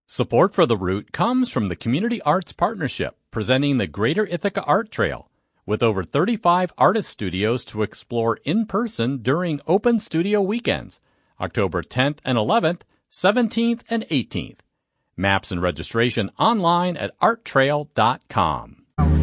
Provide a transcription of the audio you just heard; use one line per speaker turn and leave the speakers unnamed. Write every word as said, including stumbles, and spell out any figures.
Support for The Root comes from the Community Arts Partnership, presenting the Greater Ithaca Art Trail, with over thirty-five artist studios to explore in person during Open Studio Weekends, October tenth and eleventh, seventeenth and eighteenth. Maps and registration online at art trail dot com.